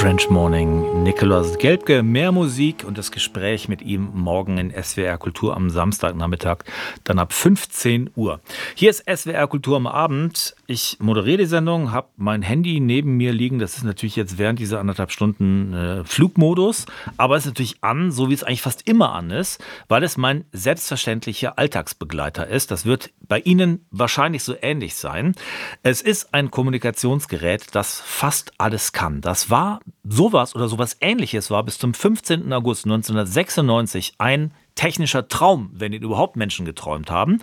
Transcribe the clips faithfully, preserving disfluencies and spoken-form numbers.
French Morning, Nikolaus Gelbke, mehr Musik und das Gespräch mit ihm morgen in S W R Kultur am Samstagnachmittag, dann ab fünfzehn Uhr. Hier ist S W R Kultur am Abend. Ich moderiere die Sendung, habe mein Handy neben mir liegen. Das ist natürlich jetzt während dieser anderthalb Stunden äh, Flugmodus, aber es ist natürlich an, so wie es eigentlich fast immer an ist, weil es mein selbstverständlicher Alltagsbegleiter ist. Das wird bei Ihnen wahrscheinlich so ähnlich sein. Es ist ein Kommunikationsgerät, das fast alles kann. Das war sowas oder sowas Ähnliches war bis zum fünfzehnten August neunzehnhundertsechsundneunzig ein technischer Traum, wenn ihn überhaupt Menschen geträumt haben,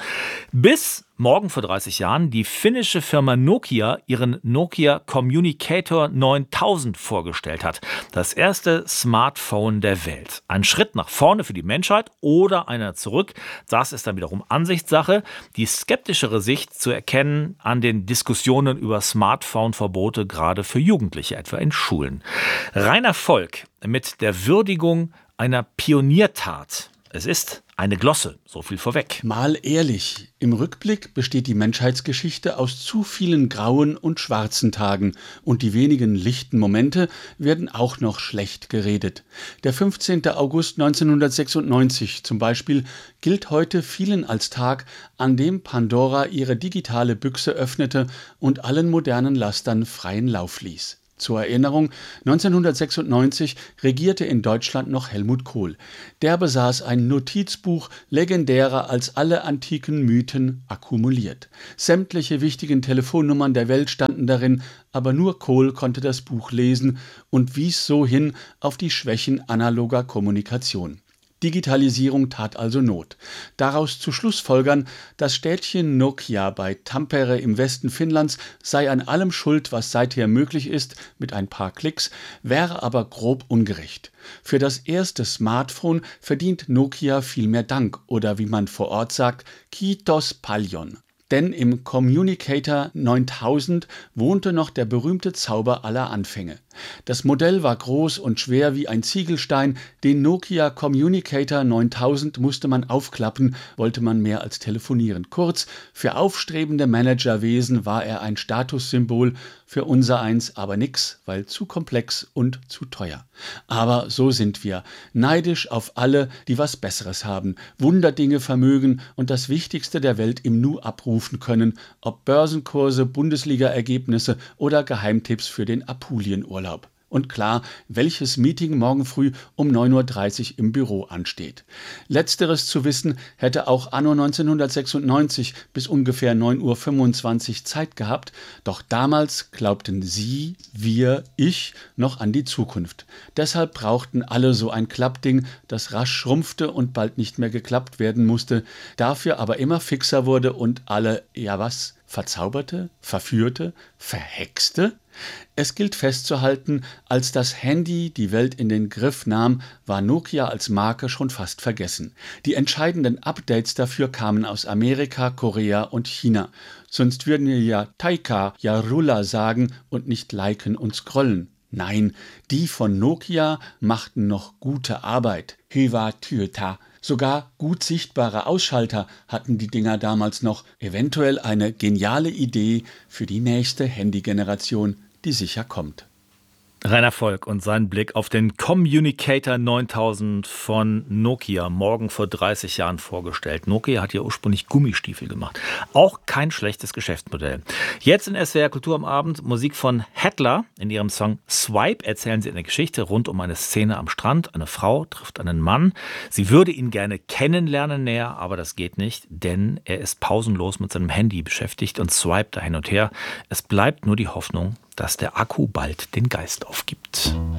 bis morgen vor dreißig Jahren die finnische Firma Nokia ihren Nokia Communicator neuntausend vorgestellt hat. Das erste Smartphone der Welt. Ein Schritt nach vorne für die Menschheit oder einer zurück. Das ist dann wiederum Ansichtssache. Die skeptischere Sicht zu erkennen an den Diskussionen über Smartphone-Verbote, gerade für Jugendliche, etwa in Schulen. Reiner Volk mit der Würdigung einer Pioniertat. Es ist eine Glosse, so viel vorweg. Mal ehrlich, im Rückblick besteht die Menschheitsgeschichte aus zu vielen grauen und schwarzen Tagen und die wenigen lichten Momente werden auch noch schlecht geredet. Der fünfzehnten August neunzehnhundertsechsundneunzig zum Beispiel gilt heute vielen als Tag, an dem Pandora ihre digitale Büchse öffnete und allen modernen Lastern freien Lauf ließ. Zur Erinnerung, neunzehnhundertsechsundneunzig regierte in Deutschland noch Helmut Kohl. Der besaß ein Notizbuch, legendärer als alle antiken Mythen akkumuliert. Sämtliche wichtigen Telefonnummern der Welt standen darin, aber nur Kohl konnte das Buch lesen und wies so hin auf die Schwächen analoger Kommunikation. Digitalisierung tat also Not. Daraus zu Schlussfolgern, das Städtchen Nokia bei Tampere im Westen Finnlands sei an allem schuld, was seither möglich ist, mit ein paar Klicks, wäre aber grob ungerecht. Für das erste Smartphone verdient Nokia viel mehr Dank oder wie man vor Ort sagt, Kiitos paljon. Denn im Communicator neuntausend wohnte noch der berühmte Zauber aller Anfänge. Das Modell war groß und schwer wie ein Ziegelstein, den Nokia Communicator neuntausend musste man aufklappen, wollte man mehr als telefonieren. Kurz, für aufstrebende Managerwesen war er ein Statussymbol, für unsereins aber nix, weil zu komplex und zu teuer. Aber so sind wir, neidisch auf alle, die was Besseres haben, Wunderdinge vermögen und das Wichtigste der Welt im Nu abrufen können, ob Börsenkurse, Bundesliga-Ergebnisse oder Geheimtipps für den Apulienurlaub. Und klar, welches Meeting morgen früh um neun Uhr dreißig im Büro ansteht. Letzteres zu wissen, hätte auch anno neunzehnhundertsechsundneunzig bis ungefähr neun Uhr fünfundzwanzig Zeit gehabt, doch damals glaubten Sie, wir, ich noch an die Zukunft. Deshalb brauchten alle so ein Klappding, das rasch schrumpfte und bald nicht mehr geklappt werden musste, dafür aber immer fixer wurde und alle, ja was, verzauberte, verführte, verhexte? Es gilt festzuhalten, als das Handy die Welt in den Griff nahm, war Nokia als Marke schon fast vergessen. Die entscheidenden Updates dafür kamen aus Amerika, Korea und China. Sonst würden wir ja Taika, ja Rulla sagen und nicht liken und scrollen. Nein, die von Nokia machten noch gute Arbeit. Hyvä työtä. Sogar gut sichtbare Ausschalter hatten die Dinger damals noch. Eventuell eine geniale Idee für die nächste Handygeneration, die sicher kommt. Reiner Volk und sein Blick auf den Communicator neuntausend von Nokia, morgen vor dreißig Jahren vorgestellt. Nokia hat ja ursprünglich Gummistiefel gemacht. Auch kein schlechtes Geschäftsmodell. Jetzt in S W R Kultur am Abend Musik von Hettler. In ihrem Song Swipe erzählen sie eine Geschichte rund um eine Szene am Strand. Eine Frau trifft einen Mann. Sie würde ihn gerne kennenlernen näher, aber das geht nicht, denn er ist pausenlos mit seinem Handy beschäftigt und swipet da hin und her. Es bleibt nur die Hoffnung, dass der Akku bald den Geist aufgibt.